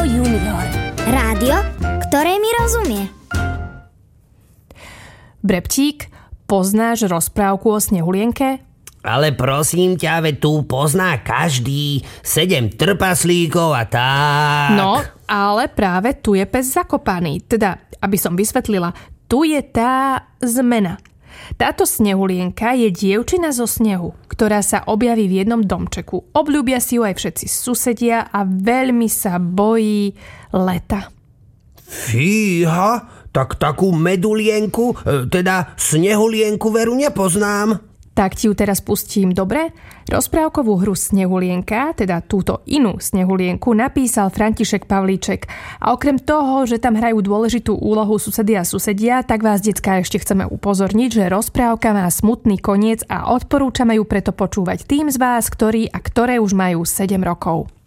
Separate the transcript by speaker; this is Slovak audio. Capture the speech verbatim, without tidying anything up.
Speaker 1: junior. Rádio, ktoré mi rozumie.
Speaker 2: Brebčík, poznáš rozprávku o Snehulienke?
Speaker 3: Ale prosím ťa, veď tu pozná každý. Sedem trpaslíkov a tak.
Speaker 2: No, ale práve tu je pes zakopaný. Teda, aby som vysvetlila, tu je tá zmena. Táto Snehulienka je dievčina zo snehu, ktorá sa objaví v jednom domčeku. Obľúbia si ju aj všetci susedia a veľmi sa bojí leta.
Speaker 3: Fíha, tak takú medulienku, teda Snehulienku veru nepoznám.
Speaker 2: Tak ti ju teraz pustím, dobre? Rozprávkovú hru Snehulienka, teda túto inú Snehulienku, napísal František Pavlíček. A okrem toho, že tam hrajú dôležitú úlohu susedia a susedia, tak vás, decká, ešte chceme upozorniť, že rozprávka má smutný koniec a odporúčame ju preto počúvať tým z vás, ktorí a ktoré už majú sedem rokov.